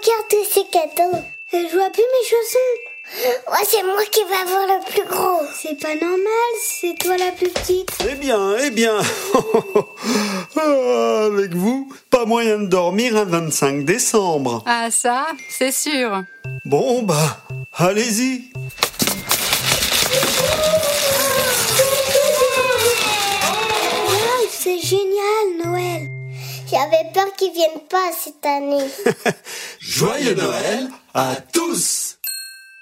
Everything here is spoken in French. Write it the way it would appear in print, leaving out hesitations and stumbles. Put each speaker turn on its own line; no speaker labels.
regarde tous ces cadeaux.
Je vois plus mes chaussons.
Ouais, c'est moi qui vais avoir le plus gros.
C'est pas normal, c'est toi la plus petite.
Eh bien, avec vous, pas moyen de dormir un 25 décembre.
Ah ça, c'est sûr.
Bon, allez-y.
Wow, c'est génial, Noël.
J'avais peur qu'ils viennent pas cette année.
Joyeux Noël à tous!